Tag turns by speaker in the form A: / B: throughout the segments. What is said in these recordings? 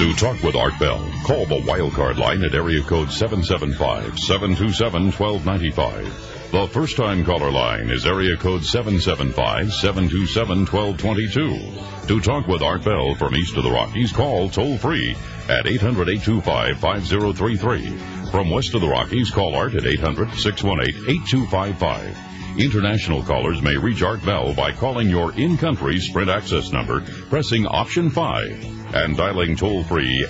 A: To talk with Art Bell, call the wildcard line at area code 775-727-1295. The first-time caller line is area code 775-727-1222. To talk with Art Bell from east of the Rockies, call toll-free at 800-825-5033. From west of the Rockies, call Art at 800-618-8255. International callers may reach Art Bell by calling your in-country Sprint access number, pressing option 5, and dialing toll-free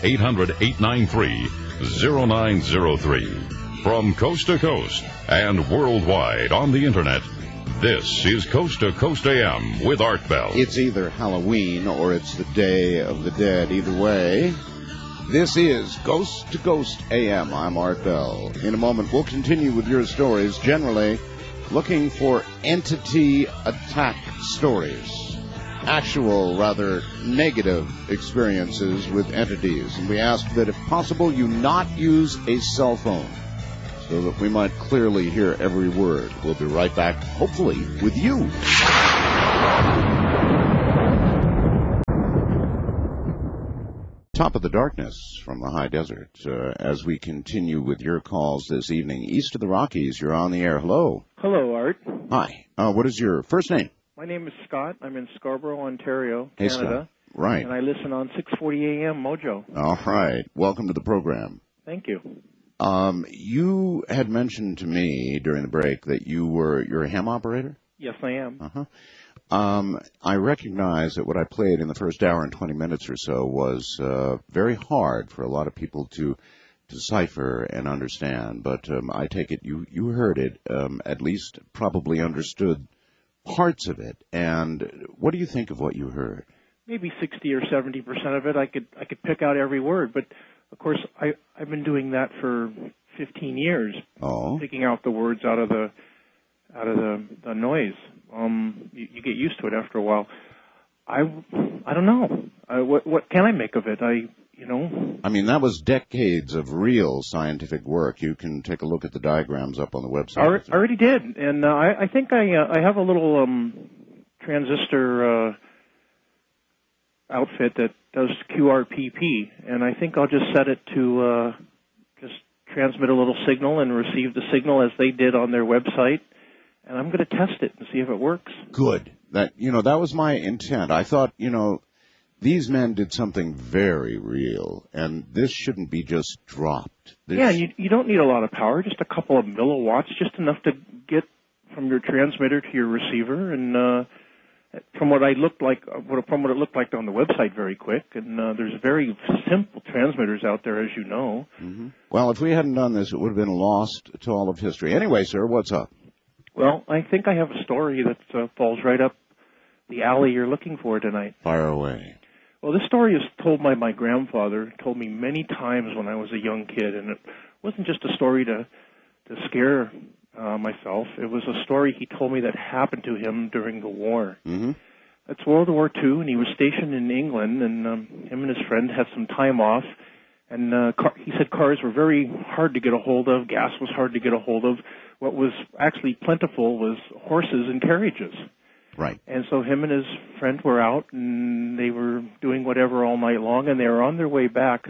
A: 800-893-0903. From coast to coast and worldwide on the Internet, this is Coast to Coast AM with Art Bell.
B: It's either Halloween or it's the Day of the Dead. Either way, this is Coast to Coast AM. I'm Art Bell. In a moment, we'll continue with your stories, generally looking for entity attack stories. Actual, rather negative experiences with entities. And we ask that if possible, you not use a cell phone so that we might clearly hear every word. We'll be right back, hopefully, with you. Top of the darkness from the high desert. As we continue with your calls this evening, east of the Rockies, you're on the air. Hello.
C: Hello, Art.
B: Hi. What is your first name?
C: My name is Scott. I'm in Scarborough, Ontario,
B: Hey,
C: Canada.
B: Scott. Right.
C: And I listen on 640 AM Mojo.
B: All right. Welcome to the program.
C: Thank you.
B: You had mentioned to me during the break that you're a ham operator?
C: Yes, I am.
B: I recognize that what I played in the first hour and 20 minutes or so was very hard for a lot of people to decipher and understand, but I take it you heard it, at least probably understood parts of it. And what do you think of what you heard?
C: Maybe 60 or 70% of it I could pick out every word, but of course I've been doing that for 15 years. Picking out the words out of the noise. You get used to it after a while. I don't know. What can I make of it? I mean,
B: that was decades of real scientific work. You can take a look at the diagrams up on the website.
C: I already did, and I think I have a little transistor outfit that does QRPP, and I think I'll just set it to just transmit a little signal and receive the signal as they did on their website, and I'm going to test it and see if it works.
B: Good. That was my intent. I thought, these men did something very real, and this shouldn't be just dropped.
C: You don't need a lot of power, just a couple of milliwatts, just enough to get from your transmitter to your receiver, and from what it looked like on the website, very quick. And there's very simple transmitters out there, as you know.
B: Mm-hmm. Well, if we hadn't done this, it would have been lost to all of history. Anyway, sir, what's up?
C: Well, I think I have a story that falls right up the alley you're looking for tonight.
B: Fire away.
C: Well, this story is told by my grandfather, told me many times when I was a young kid, and it wasn't just a story to scare myself. It was a story he told me that happened to him during the war.
B: Mm-hmm.
C: It's World War II, and he was stationed in England, and him and his friend had some time off, and he said cars were very hard to get a hold of, gas was hard to get a hold of. What was actually plentiful was horses and carriages.
B: Right.
C: And so him and his friend were out, and they were doing whatever all night long, and they were on their way back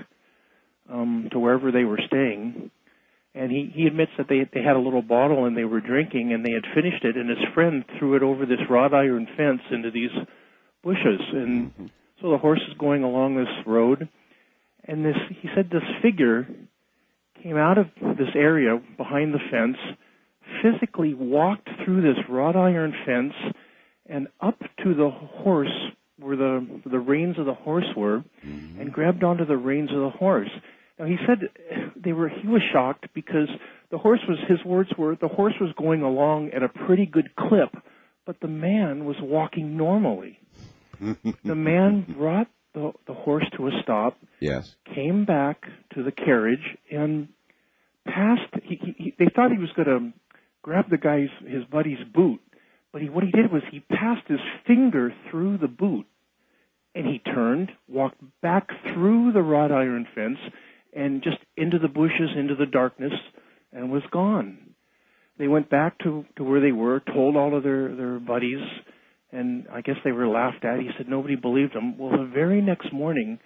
C: to wherever they were staying. And he admits that they had a little bottle, and they were drinking, and they had finished it, and his friend threw it over this wrought iron fence into these bushes. And so the horse is going along this road, and he said this figure came out of this area behind the fence, physically walked through this wrought iron fence and up to the horse where the reins of the horse were, and grabbed onto the reins of the horse. Now, he said he was shocked because his words were, the horse was going along at a pretty good clip, but the man was walking normally. The man brought the horse to a stop,
B: yes,
C: came back to the carriage, and passed. They thought he was going to grab his buddy's boot, but what he did was he passed his finger through the boot, and he turned, walked back through the wrought iron fence, and just into the bushes, into the darkness, and was gone. They went back to where they were, told all of their buddies, and I guess they were laughed at. He said nobody believed him. Well, the very next morning,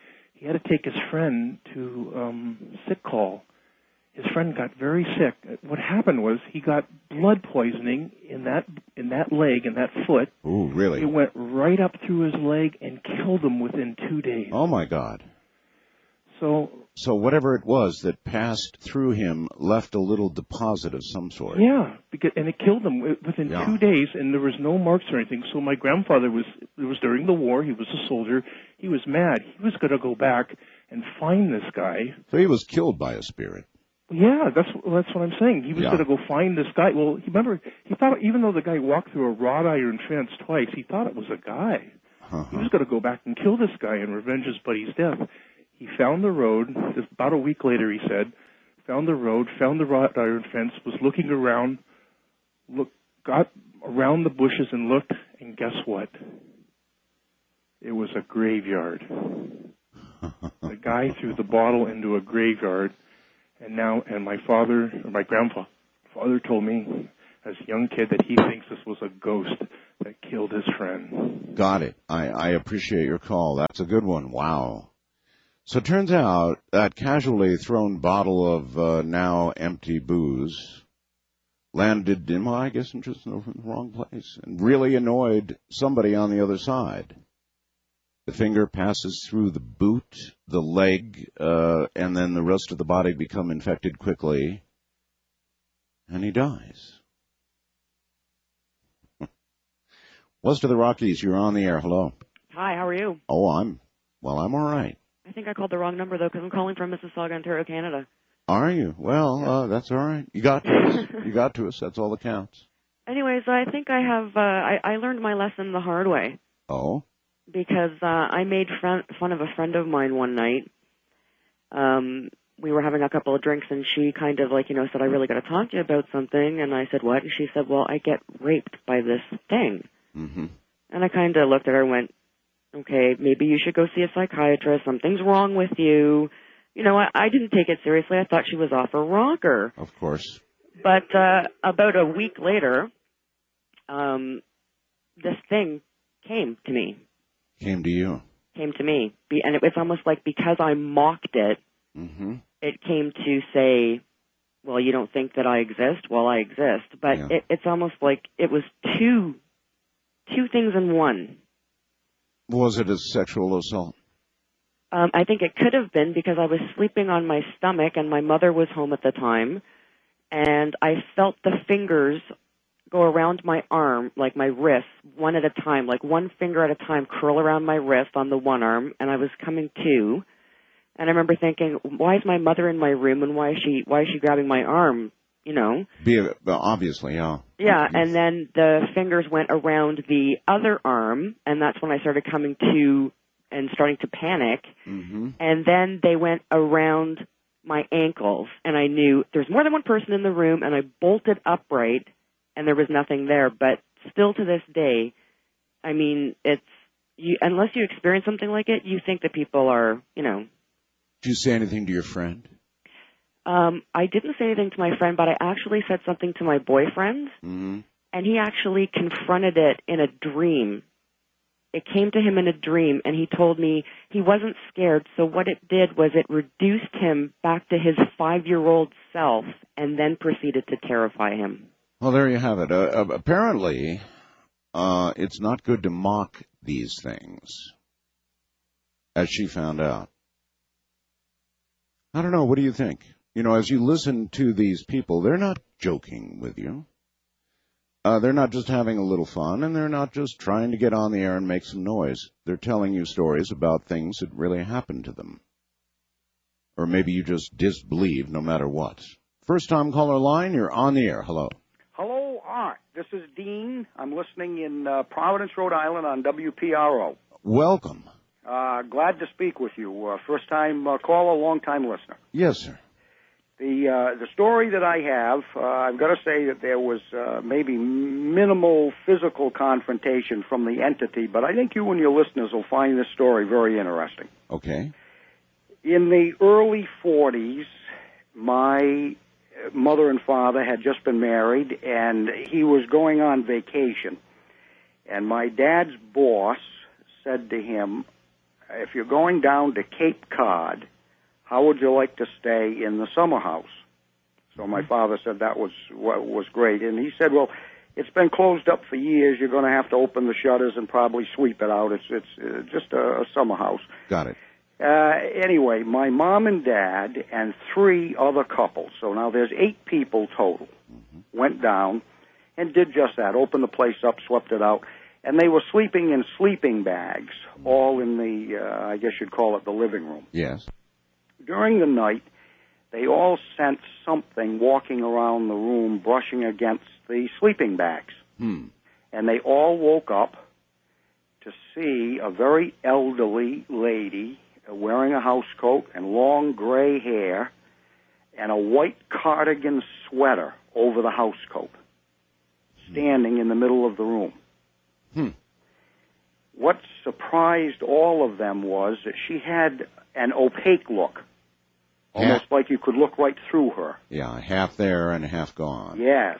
C: he had to take his friend to sick call. His friend got very sick. What happened was he got blood poisoning in that leg, in that foot.
B: Ooh, really?
C: It went right up through his leg and killed him within 2 days.
B: Oh, my God.
C: So
B: whatever it was that passed through him left a little deposit of some sort.
C: Yeah, and it killed him within 2 days, and there was no marks or anything. So my grandfather it was during the war. He was a soldier. He was mad. He was going to go back and find this guy.
B: So he was killed by a spirit.
C: Yeah, that's what I'm saying. He was going to go find this guy. Well, he thought even though the guy walked through a wrought iron fence twice, he thought it was a guy. Uh-huh. He was going to go back and kill this guy and revenge his buddy's death. He found the road. About a week later, he said, found the road, found the wrought iron fence, was looking around, got around the bushes and looked, and guess what? It was a graveyard. The guy threw the bottle into a graveyard, and my grandfather told me as a young kid that he thinks this was a ghost that killed his friend.
B: Got it. I appreciate your call. That's a good one. Wow. So it turns out that casually thrown bottle of now empty booze landed in, I guess, just in the wrong place and really annoyed somebody on the other side. The finger passes through the boot, the leg, and then the rest of the body become infected quickly, and he dies. West of the Rockies, you're on the air. Hello.
D: Hi, how are you?
B: Oh, I'm all right.
D: I think I called the wrong number, though, because I'm calling from Mississauga, Ontario, Canada.
B: Are you? Well, that's all right. You got to us. You got to us. That's all that counts.
D: Anyways, I think I have, I learned my lesson the hard way.
B: Oh?
D: Because I made fun of a friend of mine one night. We were having a couple of drinks, and she kind of, said, I really got to talk to you about something. And I said, what? And she said, well, I get raped by this thing. Mm-hmm. And I kind of looked at her and went, okay, maybe you should go see a psychiatrist. Something's wrong with you. I didn't take it seriously. I thought she was off her rocker.
B: Of course.
D: But about a week later, this thing came to me.
B: Came to you.
D: Came to me. And it was almost like because I mocked it, mm-hmm. It came to say, well, you don't think that I exist? Well, I exist. But it's almost like it was two things in one.
B: Was it a sexual assault?
D: I think it could have been because I was sleeping on my stomach and my mother was home at the time, and I felt the fingers go around my arm, like my wrist, one at a time, like one finger at a time curl around my wrist on the one arm, and I was coming to. And I remember thinking, why is my mother in my room and why is she grabbing my arm?
B: Obviously, yeah.
D: Yeah, and then the fingers went around the other arm, and that's when I started coming to and starting to panic. Mm-hmm. And then they went around my ankles, and I knew there's more than one person in the room, and I bolted upright, and there was nothing there. But still to this day, I mean, unless you experience something like it, you think that people are,
B: Did you say anything to your friend?
D: I didn't say anything to my friend, but I actually said something to my boyfriend, mm-hmm. and he actually confronted it in a dream. It came to him in a dream, and he told me he wasn't scared, so what it did was it reduced him back to his 5-year-old self and then proceeded to terrify him.
B: Well, there you have it. Apparently, it's not good to mock these things, as she found out. I don't know. What do you think? As you listen to these people, they're not joking with you. They're not just having a little fun, and they're not just trying to get on the air and make some noise. They're telling you stories about things that really happened to them. Or maybe you just disbelieve no matter what. First-time caller line, you're on the air. Hello.
E: Hello, Art. This is Dean. I'm listening in Providence, Rhode Island on WPRO.
B: Welcome.
E: Glad to speak with you. First-time caller, long-time listener.
B: Yes, sir.
E: The story that I have, I've got to say that there was maybe minimal physical confrontation from the entity, but I think you and your listeners will find this story very interesting.
B: Okay.
E: In the early 40s, my mother and father had just been married, and he was going on vacation. And my dad's boss said to him, if you're going down to Cape Cod, how would you like to stay in the summer house? So my father said that was great. And he said, well, it's been closed up for years. You're going to have to open the shutters and probably sweep it out. It's just a summer house.
B: Got it.
E: Anyway, my mom and dad and 3 other couples, so now there's 8 people total, went down and did just that, opened the place up, swept it out, and they were sleeping in sleeping bags, all in the, I guess you'd call it the living room.
B: Yes.
E: During the night, they all sensed something walking around the room, brushing against the sleeping bags. And they all woke up to see a very elderly lady wearing a house coat and long gray hair and a white cardigan sweater over the house coat, standing in the middle of the room. What surprised all of them was that she had an opaque look, almost like you could look right through her.
B: Yeah, half there and half gone.
E: Yes.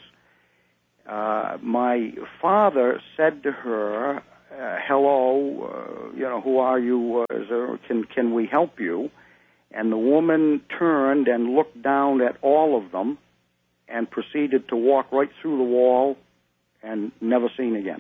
E: My father said to her, hello, who are you? Can we help you? And the woman turned and looked down at all of them and proceeded to walk right through the wall and never seen again.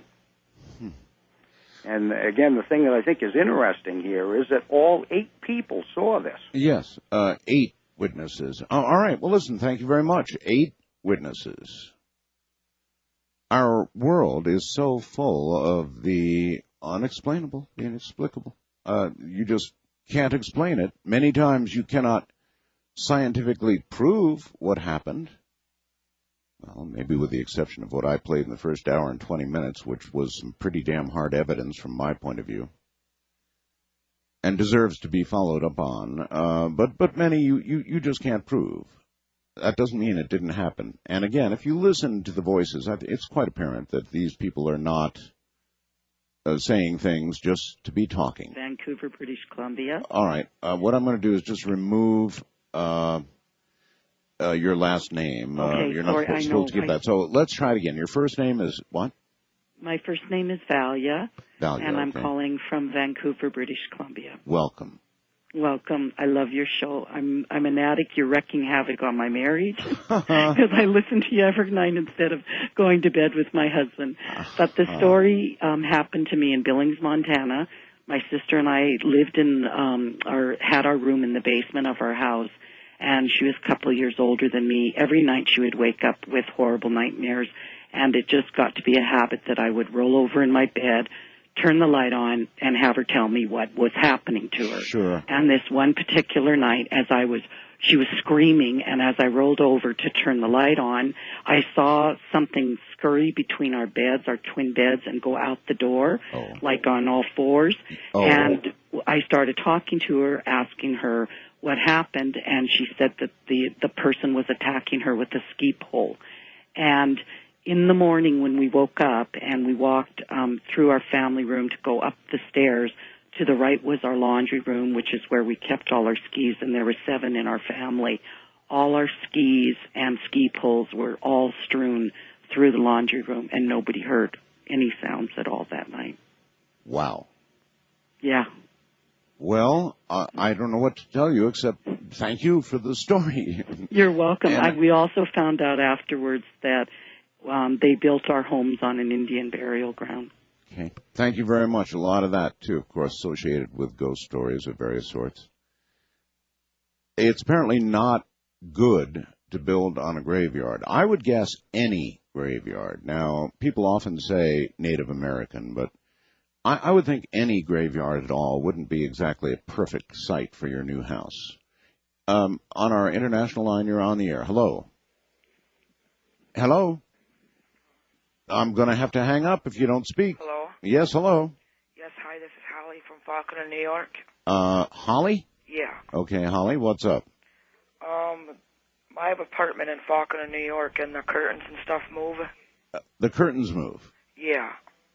E: And again, the thing that I think is interesting here is that all 8 people saw this.
B: Yes, 8 witnesses. All right, well, listen, thank you very much. 8 witnesses. Our world is so full of the unexplainable, the inexplicable. You just can't explain it. Many times you cannot scientifically prove what happened. Well, maybe with the exception of what I played in the first hour and 20 minutes, which was some pretty damn hard evidence from my point of view, and deserves to be followed up on. But many you just can't prove. That doesn't mean it didn't happen. And again, if you listen to the voices, it's quite apparent that these people are not saying things just to be talking.
F: Vancouver, British Columbia.
B: All right. What I'm going to do is just remove your last name.
F: Okay,
B: you're not supposed to give that. So let's try it again. Your first name is what?
F: My first name is Valia.
B: Valia,
F: and I'm
B: okay.
F: calling from Vancouver, British Columbia.
B: Welcome.
F: Welcome. I love your show. I'm an addict. You're wrecking havoc on my marriage because I listen to you every night instead of going to bed with my husband. But the story happened to me in Billings, Montana. My sister and I lived in had our room in the basement of our house, and she was a couple of years older than me. Every night she would wake up with horrible nightmares, and it just got to be a habit that I would roll over in my bed, turn the light on, and have her tell me what was happening to her.
B: Sure.
F: And this one particular night, she was screaming, and as I rolled over to turn the light on, I saw something scurry between our beds, our twin beds, and go out the door, like on all fours. And I started talking to her, asking her what happened, and she said that the person was attacking her with a ski pole. And in the morning when we woke up and we walked through our family room to go up the stairs, to the right was our laundry room, which is where we kept all our skis, and there were 7 in our family. All our skis and ski poles were all strewn through the laundry room, and nobody heard any sounds at all that night.
B: Wow.
F: Yeah.
B: Well, I don't know what to tell you except thank you for the story.
F: You're welcome. We also found out afterwards that they built our homes on an Indian burial ground.
B: Okay. Thank you very much. A lot of that, too, of course, associated with ghost stories of various sorts. It's apparently not good to build on a graveyard. I would guess any graveyard. Now, people often say Native American, but I would think any graveyard at all wouldn't be exactly a perfect site for your new house. On our international line, you're on the air. Hello. Hello. I'm going to have to hang up if you don't speak.
G: Hello?
B: Yes, hello.
G: Yes, hi, this is Holly from Falkland, New York.
B: Holly?
G: Yeah.
B: Okay, Holly, what's up?
G: I have an apartment in Falkland, New York, and the curtains and stuff move.
B: The curtains move?
G: Yeah.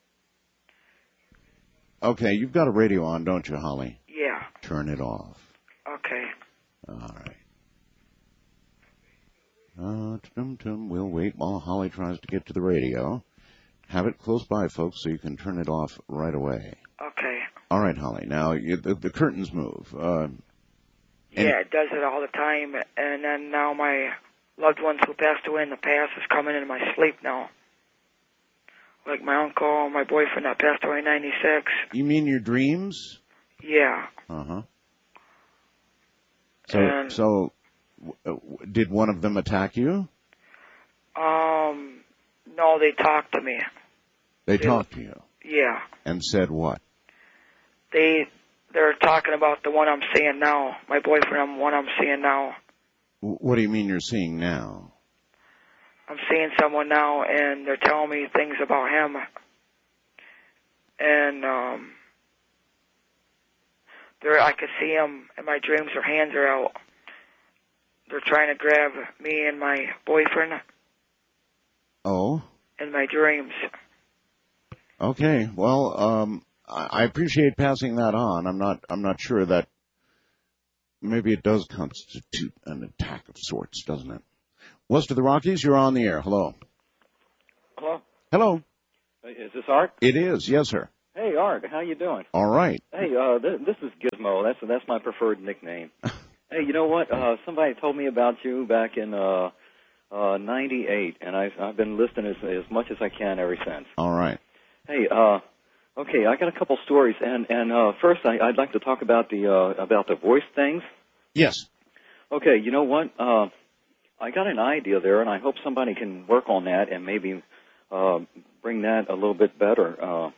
B: Okay, you've got a radio on, don't you, Holly?
G: Yeah.
B: Turn it off.
G: Okay.
B: All right. We'll wait while Holly tries to get to the radio. Have it close by, folks, so you can turn it off right away.
G: Okay.
B: All right, Holly. Now, the curtains move.
G: Yeah, it does it all the time. And then now my loved ones who passed away in the past is coming into my sleep now. Like my uncle, my boyfriend that passed away in 96.
B: You mean your dreams?
G: Yeah.
B: Uh-huh. So, did one of them attack you?
G: No, they talked to me.
B: They talked to you?
G: Yeah.
B: And said what?
G: They're talking about the one I'm seeing now. My boyfriend, one I'm seeing now.
B: What do you mean you're seeing now?
G: I'm seeing someone now, and they're telling me things about him. And I could see him in my dreams. Their hands are out. They're trying to grab me and my boyfriend.
B: Oh?
G: In my dreams.
B: Okay. Well, I appreciate passing that on. I'm not sure that maybe it does constitute an attack of sorts, doesn't it? West of the Rockies, you're on the air. Hello.
H: Hello.
B: Hello.
H: Is this Art?
B: It is. Yes, sir.
H: Hey, Art. How you doing?
B: All right.
H: Hey, this is Gizmo. That's my preferred nickname. Hey, you know what? Somebody told me about you back in 98, and I've been listening as much as I can ever since.
B: All right.
H: Hey, okay, I got a couple stories, and first I'd like to talk about the voice things.
B: Yes.
H: Okay, you know what? I got an idea there, and I hope somebody can work on that and maybe bring that a little bit better.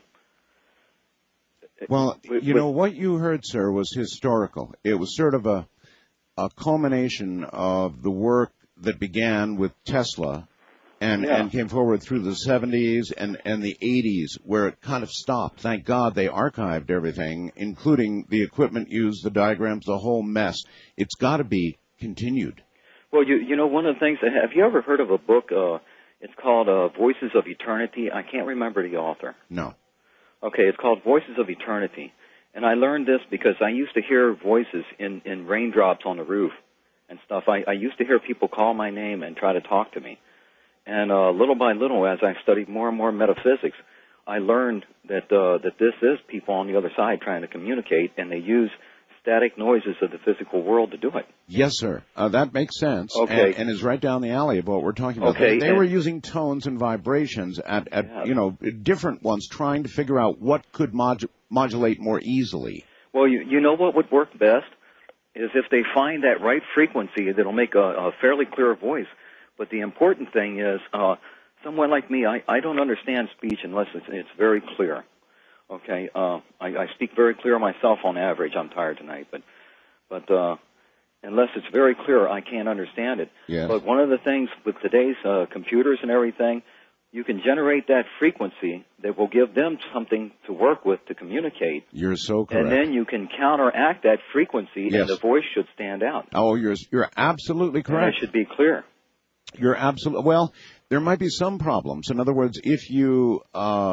B: Well, you know, what you heard, sir, was historical. It was sort of a culmination of the work that began with Tesla and came forward through the 70s and the 80s, where it kind of stopped. Thank God they archived everything, including the equipment used, the diagrams, the whole mess. It's got to be continued.
H: Well, you know, one of the things, have you ever heard of a book, it's called Voices of Eternity? I can't remember the author.
B: No.
H: Okay, it's called Voices of Eternity. And I learned this because I used to hear voices in raindrops on the roof and stuff. I used to hear people call my name and try to talk to me. And little by little, as I studied more and more metaphysics, I learned that this is people on the other side trying to communicate, and they use static noises of the physical world to do it.
B: Yes, sir. That makes sense.
H: Okay.
B: And is right down the alley of what we're talking about.
H: Okay.
B: They were using tones and vibrations at you know, different ones, trying to figure out what could modulate more easily.
H: Well, you know what would work best is if they find that right frequency that'll make a fairly clear voice. But the important thing is, someone like me, I don't understand speech unless it's very clear. Okay, I speak very clear myself on average. I'm tired tonight, but unless it's very clear, I can't understand it.
B: Yes.
H: But one of the things with today's computers and everything, you can generate that frequency that will give them something to work with to communicate.
B: You're so correct.
H: And then you can counteract that frequency,
B: yes,
H: and the voice should stand out.
B: Oh, you're absolutely correct.
H: And it should be clear.
B: You're absolutely, well, there might be some problems. In other words, if you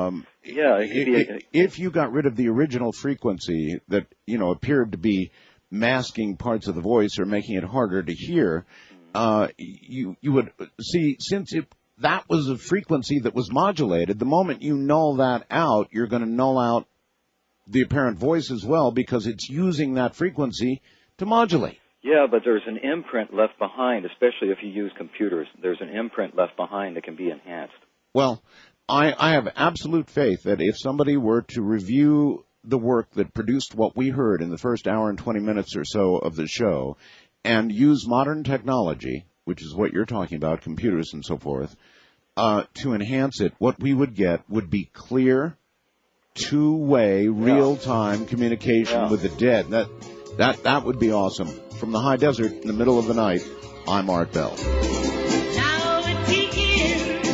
B: if you got rid of the original frequency that, you know, appeared to be masking parts of the voice or making it harder to hear, you would see, since that was a frequency that was modulated, the moment you null that out, you're going to null out the apparent voice as well, because it's using that frequency to modulate.
H: Yeah, but there's an imprint left behind, especially if you use computers. There's an imprint left behind that can be enhanced.
B: Well, I have absolute faith that if somebody were to review the work that produced what we heard in the first hour and 20 minutes or so of the show and use modern technology, which is what you're talking about, computers and so forth, to enhance it, what we would get would be clear, two-way, real-time communication with the dead. That would be awesome. From the high desert in the middle of the night, I'm Art Bell.
I: Now it begins.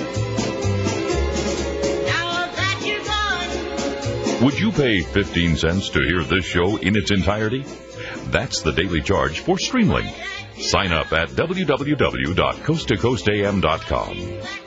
I: Now that you're gone.
A: Would you pay 15 cents to hear this show in its entirety? That's the daily charge for Streamlink. Sign up at www.coasttocoastam.com.